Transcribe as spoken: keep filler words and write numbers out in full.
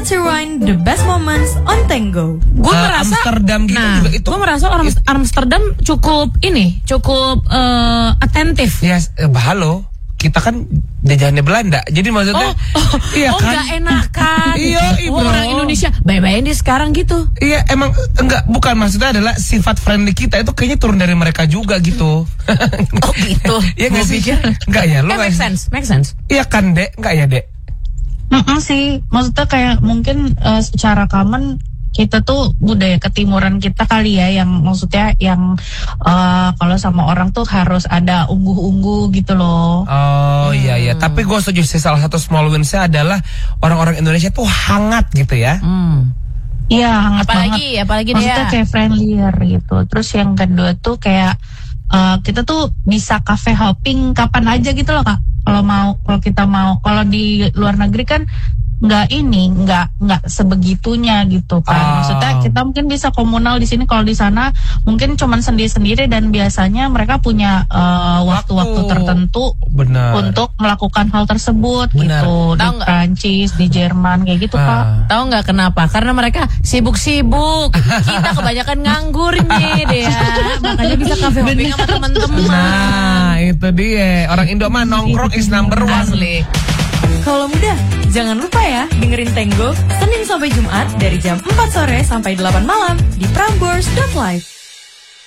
Let's rewind the best moments on Tango. Gue Uh, merasa Amsterdam gitu nah, juga itu. gue merasa orang Amsterdam cukup ini, cukup uh, atentif. Ya, eh, halo. Kita kan jajahannya Belanda. Jadi maksudnya Oh, oh, iya oh kan? gak enakan. Iya, oh, bro. orang Indonesia bye-bye dia sekarang gitu. Iya, emang enggak, bukan, maksudnya adalah sifat friendly kita itu kayaknya turun dari mereka juga gitu. Oh gitu. Iya enggak sih? Enggak ya, lu Eh, make sense, make sense. Iya kan, Dek? Enggak ya, Dek? Mm-mm sih, maksudnya kayak mungkin uh, secara common kita tuh budaya ketimuran kita kali ya, yang maksudnya yang uh, kalau sama orang tuh harus ada ungguh-ungguh gitu loh. Oh hmm. iya iya, tapi gue setuju sih, salah satu small wins-nya adalah orang-orang Indonesia tuh hangat gitu ya. Hmm. Iya, hangat apalagi, banget. apalagi maksudnya dia kayak friendlier gitu. Terus yang kedua tuh kayak uh, kita tuh bisa cafe hopping kapan aja gitu loh Kak. Kalau mau, kalau kita mau, kalau di luar negeri kan nggak ini, nggak nggak sebegitunya gitu kan. Oh. Maksudnya kita mungkin bisa komunal di sini, kalau di sana mungkin cuman sendiri-sendiri, dan biasanya mereka punya uh, waktu-waktu Waktu. tertentu Benar. untuk melakukan hal tersebut. Benar. Gitu. Di Tahu nggak? Prancis, di Jerman kayak gitu Ah. Kak. tahu nggak kenapa? Karena mereka sibuk-sibuk. Kita kebanyakan nganggur nih deh ya. Makanya bisa cafe hopping sama teman-teman. Nah, itu dia. Orang Indo mah nongkrong is number one. Asli. Kalau mudah, jangan lupa ya dengerin Tango Senin sampai Jumat dari jam empat sore sampai delapan malam di prambors dot live.